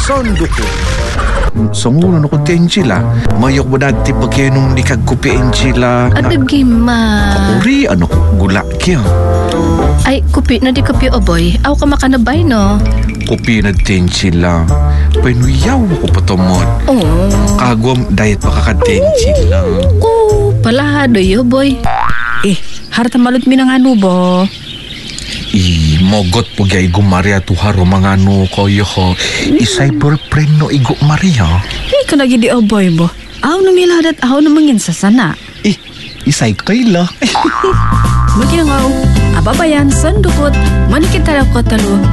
Sondo ko. Sangulo na ko ti Angela. Mayok mo dati pagkayo nung nikagkupi Angela. Adagi ma. Uri, ano ko gula kya? Ay, kupi na di kapi oboy. Aw ka makanabay no. Kupi na ti Angela. Panuyaw ko patomot. Oh. Kagwam diet pa kakati Angela. Oh, palahado yo boy. Harta malot mi ng ano bo. Mogot po gay Maria tuharo mga ano ko yo. Isay boyfriend no igo Maria. Ika na gidi oboy bo. Aw numiladat aw namangin sa sana. Isay kayla. Maginangaw. Ababayan sandukot. Manikita ko talo.